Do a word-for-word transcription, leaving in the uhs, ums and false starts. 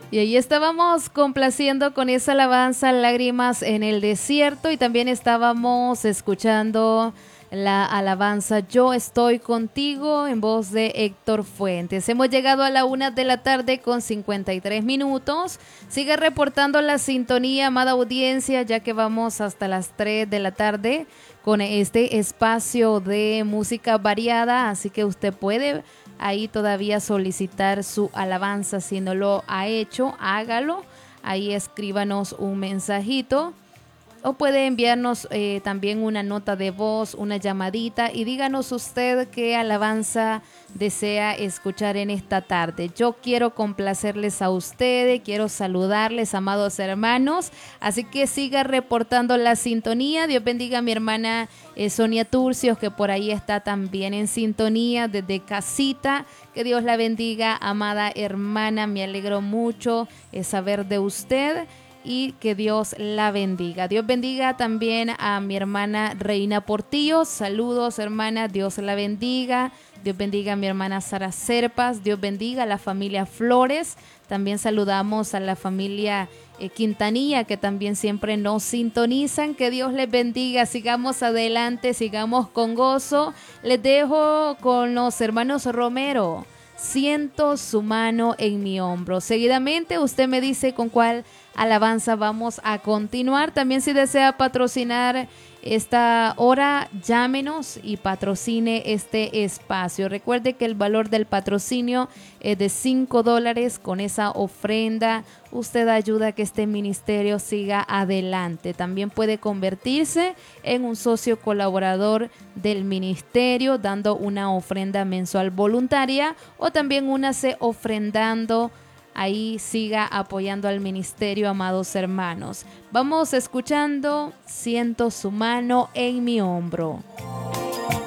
Y ahí estábamos complaciendo con esa alabanza Lágrimas en el Desierto, y también estábamos escuchando la alabanza Yo estoy contigo en voz de Héctor Fuentes. Hemos llegado a la una de la tarde con cincuenta y tres minutos. Sigue reportando la sintonía, amada audiencia, ya que vamos hasta las tres de la tarde con este espacio de música variada, así que usted puede ahí todavía solicitar su alabanza. Si no lo ha hecho, hágalo. Ahí escríbanos un mensajito o puede enviarnos eh, también una nota de voz, una llamadita, y díganos usted qué alabanza desea escuchar en esta tarde. Yo quiero complacerles a ustedes, quiero saludarles, amados hermanos, así que siga reportando la sintonía. Dios bendiga a mi hermana eh, Sonia Turcios, que por ahí está también en sintonía desde casita. Que Dios la bendiga, amada hermana, me alegro mucho eh, saber de usted. Y que Dios la bendiga. Dios bendiga también a mi hermana Reina Portillo. Saludos, hermana. Dios la bendiga. Dios bendiga a mi hermana Sara Serpas. Dios bendiga a la familia Flores. También saludamos a la familia eh, Quintanilla, que también siempre nos sintonizan. Que Dios les bendiga. Sigamos adelante, sigamos con gozo. Les dejo con los hermanos Romero. Siento su mano en mi hombro. Seguidamente usted me dice con cuál alabanza vamos a continuar. También, si desea patrocinar esta hora, llámenos y patrocine este espacio. Recuerde que el valor del patrocinio es de cinco dólares. Con esa ofrenda usted ayuda a que este ministerio siga adelante. También puede convertirse en un socio colaborador del ministerio dando una ofrenda mensual voluntaria, o también únase ofrendando. Ahí siga apoyando al ministerio, amados hermanos. Vamos escuchando Siento su mano en mi hombro.